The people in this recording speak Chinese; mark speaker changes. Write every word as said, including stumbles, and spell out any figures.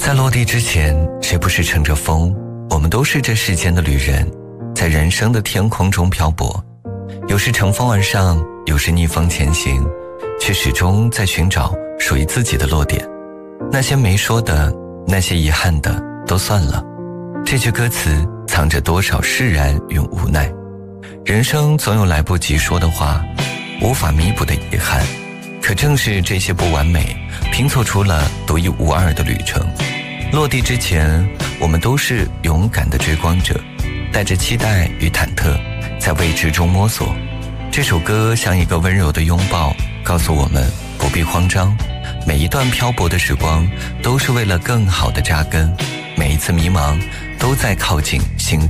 Speaker 1: 在落地之前，谁不是乘着风？我们都是这世间的旅人，在人生的天空中漂泊，有时乘风而上，有时逆风前行，却始终在寻找属于自己的落点。那些没说的，那些遗憾的，都算了。这句歌词藏着多少释然与无奈。人生总有来不及说的话，无法弥补的遗憾，可正是这些不完美，拼凑出了独一无二的旅程。落地之前，我们都是勇敢的追光者，带着期待与忐忑，在未知中摸索。这首歌像一个温柔的拥抱，告诉我们不必慌张，每一段漂泊的时光都是为了更好的扎根，每一次迷茫都在靠近心中